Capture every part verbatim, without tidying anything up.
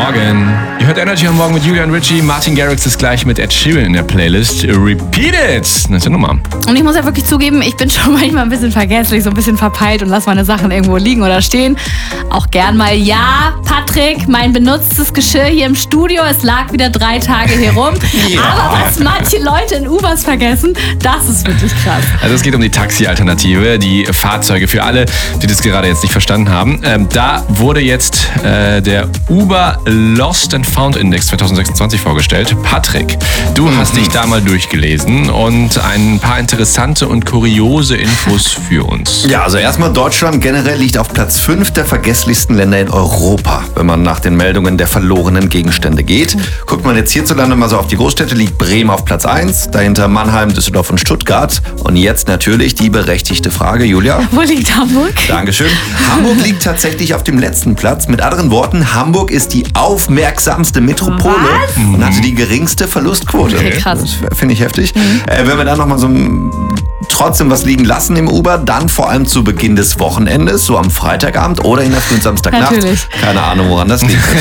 Morgen. Ihr hört Energy am Morgen mit Julian Ritchie. Martin Garrix ist gleich mit Ed Sheeran in der Playlist. Repeat it! Das ist die Nummer. Und ich muss ja wirklich zugeben, ich bin schon manchmal ein bisschen vergesslich, so ein bisschen verpeilt und lasse meine Sachen irgendwo liegen oder stehen. Auch gern mal, ja, Patrick, mein benutztes Geschirr hier im Studio, es lag wieder drei Tage hier rum. Ja. Aber was manche Leute in Ubers vergessen, das ist wirklich krass. Also es geht um die Taxi-Alternative, die Fahrzeuge für alle, die das gerade jetzt nicht verstanden haben. Ähm, da wurde jetzt äh, der Uber Lost and Found Index zwanzig sechsundzwanzig vorgestellt. Patrick, du mhm. hast dich da mal durchgelesen und ein paar interessante und kuriose Infos für uns. Ja, also erstmal Deutschland generell liegt auf Platz fünf der vergesslichsten Länder in Europa, wenn man nach den Meldungen der verlorenen Gegenstände geht. Guckt man jetzt hierzulande mal so auf die Großstädte, liegt Bremen auf Platz eins, dahinter Mannheim, Düsseldorf und Stuttgart. Und jetzt natürlich die berechtigte Frage, Julia. Wo liegt Hamburg? Dankeschön. Hamburg liegt tatsächlich auf dem letzten Platz. Mit anderen Worten, Hamburg ist die aufmerksamste Metropole Was? und hatte die geringste Verlustquote. Okay, krass. Das finde ich heftig. Mhm. Äh, wenn wir dann nochmal so ein trotzdem was liegen lassen im Uber, dann vor allem zu Beginn des Wochenendes, so am Freitagabend oder in der frühen Samstagnacht. Natürlich. Keine Ahnung, woran das liegt.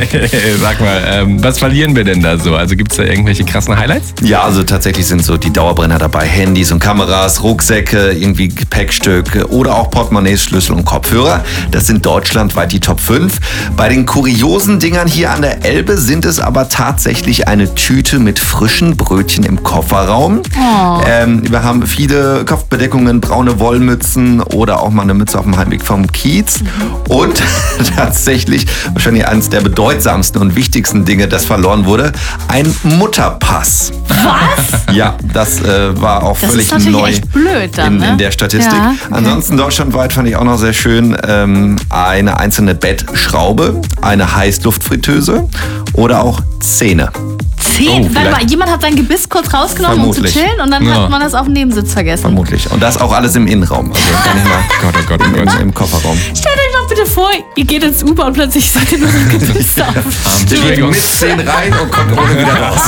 Sag mal, ähm, was verlieren wir denn da so? Also gibt es da irgendwelche krassen Highlights? Ja, also tatsächlich sind so die Dauerbrenner dabei. Handys und Kameras, Rucksäcke, irgendwie Gepäckstück oder auch Portemonnaies, Schlüssel und Kopfhörer. Das sind deutschlandweit die Top fünf. Bei den kuriosen Dingern hier an der Elbe sind es aber tatsächlich eine Tüte mit frischen Brötchen im Kofferraum. Oh. Ähm, wir haben viele Kopfbedeckungen, braune Wollmützen oder auch mal eine Mütze auf dem Heimweg vom Kiez. Mhm. Und tatsächlich wahrscheinlich eines der bedeutsamsten und wichtigsten Dinge, das verloren wurde, ein Mutterpass. Was? Ja, das äh, war auch das völlig ist neu echt blöd dann, in, ne? in der Statistik. Ja, okay. Ansonsten deutschlandweit fand ich auch noch sehr schön ähm, eine einzelne Bettschraube, eine Heißluftfritteuse oder auch Zähne. Zehn? Oh, Warte mal, jemand hat sein Gebiss kurz rausgenommen, um zu Vermutlich. chillen und dann Ja. hat man das auf dem Nebensitz vergessen. Vermutlich. Und das auch alles im Innenraum. Also gar nicht mal Gott, oh Gott, oh Gott. im, im Kofferraum. Stellt euch mal bitte vor, ihr geht ins Uber und plötzlich seid ihr nur ein Gebiss auf. Der geht mit zehn rein und kommt ohne wieder raus.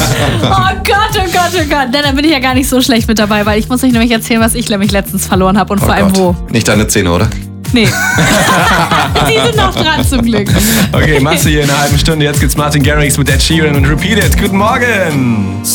Oh Gott, oh Gott, oh Gott. Na, dann bin ich ja gar nicht so schlecht mit dabei, weil ich muss euch nämlich erzählen, was ich nämlich letztens verloren habe und Oh vor allem Gott. wo. Nicht deine Zähne, oder? Nee. Die sind noch dran zum Glück. Okay, machst du hier in einer halben Stunde. Jetzt gibt's Martin Garrix mit Ed Sheeran und Repeat It. Guten Morgen!